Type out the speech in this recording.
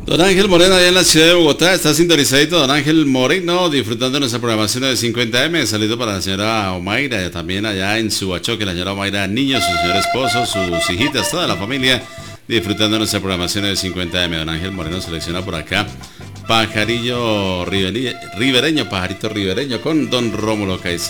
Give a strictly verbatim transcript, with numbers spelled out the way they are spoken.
Don Ángel Moreno, allá en la ciudad de Bogotá, está sintonizadito. Don Ángel Moreno, disfrutando de nuestra programación de cincuenta eme. Saludo para la señora Omaira, también allá en Subachoque, la señora Omaira, niños, su señor esposo, sus hijitas, toda la familia, disfrutando de nuestra programación de cincuenta eme. Don Ángel Moreno selecciona por acá Pajarillo Ribereño, Pajarito Ribereño, con Don Rómulo Caicedo.